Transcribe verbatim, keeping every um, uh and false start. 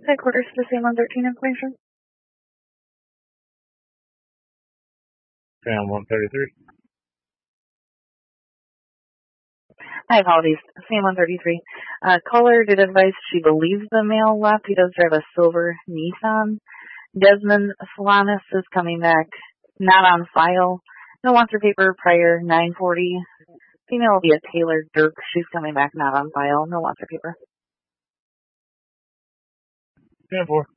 Headquarters to Sam one thirteen information. Sam one thirty-three. My apologies. Sam one thirty-three. Uh, caller did advise she believes the male left. He does drive a silver Nissan. Desmond Solanas is coming back. Not on file. No wants her paper prior nine forty. Female will be a Taylor Dirk. She's coming back. Not on file. No wants her paper. ten four.